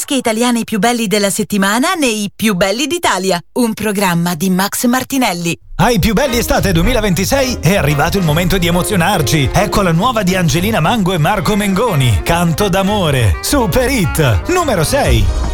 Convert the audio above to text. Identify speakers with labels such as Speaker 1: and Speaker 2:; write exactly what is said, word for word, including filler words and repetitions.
Speaker 1: dischi italiani più belli della settimana nei Più belli d'Italia, un programma di Max Martinelli.
Speaker 2: Ai Più belli estate duemilaventisei è arrivato il momento di emozionarci. Ecco la nuova di Angelina Mango e Marco Mengoni, Canto d'amore, Super Hit, numero sei.